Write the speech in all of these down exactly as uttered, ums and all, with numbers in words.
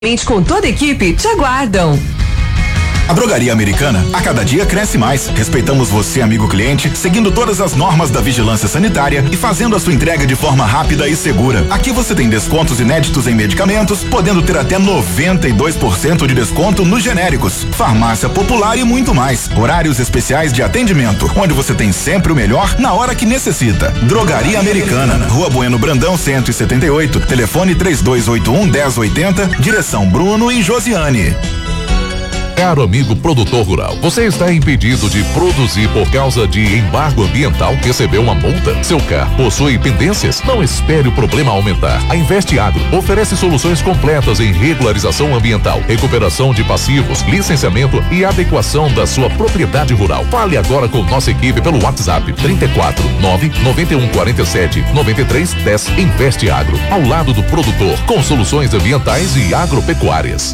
Com toda a equipe te aguardam. A Drogaria Americana, a cada dia cresce mais. Respeitamos você, amigo cliente, seguindo todas as normas da vigilância sanitária e fazendo a sua entrega de forma rápida e segura. Aqui você tem descontos inéditos em medicamentos, podendo ter até noventa e dois por cento de desconto nos genéricos, farmácia popular e muito mais. Horários especiais de atendimento, onde você tem sempre o melhor na hora que necessita. Drogaria Americana, Rua Bueno Brandão cento e setenta e oito, telefone três dois oito um, dez oitenta, direção Bruno e Josiane. Caro amigo produtor rural, você está impedido de produzir por causa de embargo ambiental? Recebeu uma multa? Seu carro possui pendências? Não espere o problema aumentar. A Investe Agro oferece soluções completas em regularização ambiental, recuperação de passivos, licenciamento e adequação da sua propriedade rural. Fale agora com nossa equipe pelo WhatsApp trinta e quatro, nove, noventa e um, quarenta e sete, noventa e três, dez. Investe Agro, ao lado do produtor, com soluções ambientais e agropecuárias.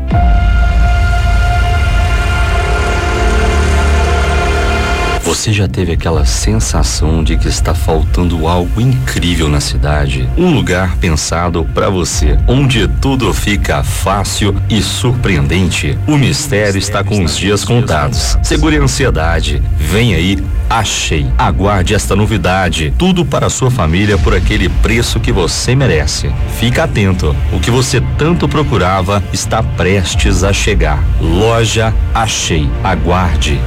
Você já teve aquela sensação de que está faltando algo incrível na cidade? Um lugar pensado para você, onde tudo fica fácil e surpreendente. O mistério está com os dias contados. Segure a ansiedade. Vem aí, Achei. Aguarde esta novidade. Tudo para a sua família por aquele preço que você merece. Fica atento. O que você tanto procurava está prestes a chegar. Loja Achei. Aguarde.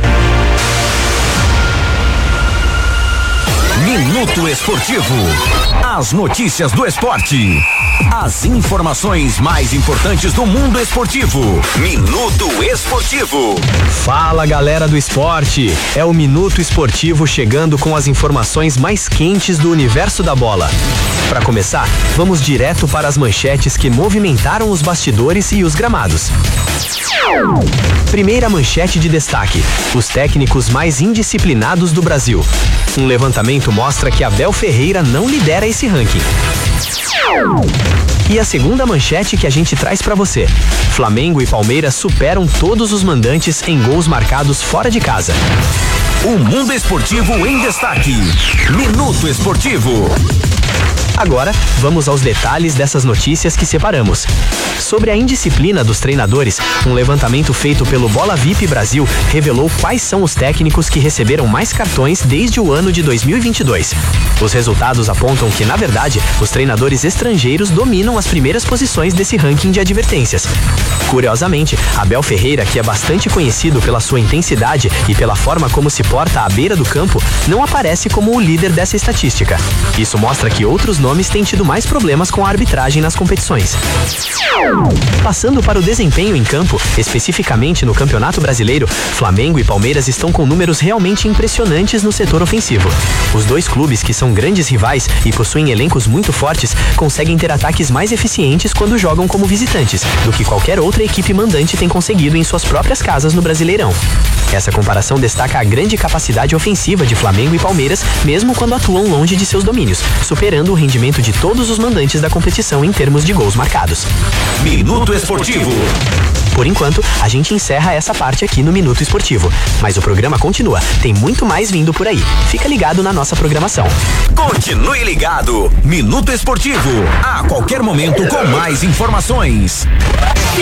Minuto Esportivo. As notícias do esporte. As informações mais importantes do mundo esportivo. Minuto Esportivo. Fala, galera do esporte. É o Minuto Esportivo chegando com as informações mais quentes do universo da bola. Para começar, vamos direto para as manchetes que movimentaram os bastidores e os gramados. Primeira manchete de destaque: os técnicos mais indisciplinados do Brasil. Um levantamento mostra que Abel Ferreira não lidera esse ranking. E a segunda manchete que a gente traz pra você: Flamengo e Palmeiras superam todos os mandantes em gols marcados fora de casa. O mundo esportivo em destaque. Minuto Esportivo. Agora, vamos aos detalhes dessas notícias que separamos. Sobre a indisciplina dos treinadores, um levantamento feito pelo Bola V I P Brasil revelou quais são os técnicos que receberam mais cartões desde o ano de dois mil e vinte e dois. Os resultados apontam que, na verdade, os treinadores estrangeiros dominam as primeiras posições desse ranking de advertências. Curiosamente, Abel Ferreira, que é bastante conhecido pela sua intensidade e pela forma como se porta à beira do campo, não aparece como o líder dessa estatística. Isso mostra que outros nomes têm tido mais problemas com a arbitragem nas competições. Passando para o desempenho em campo, especificamente no Campeonato Brasileiro, Flamengo e Palmeiras estão com números realmente impressionantes no setor ofensivo. Os dois clubes, que são grandes rivais e possuem elencos muito fortes, conseguem ter ataques mais eficientes quando jogam como visitantes do que qualquer outra equipe mandante tem conseguido em suas próprias casas no Brasileirão. Essa comparação destaca a grande capacidade ofensiva de Flamengo e Palmeiras, mesmo quando atuam longe de seus domínios, superando o rendimento de todos os mandantes da competição em termos de gols marcados. Minuto Esportivo. Por enquanto, a gente encerra essa parte aqui no Minuto Esportivo, mas o programa continua, tem muito mais vindo por aí. Fica ligado na nossa programação. Continue ligado. Minuto Esportivo, a qualquer momento com mais informações.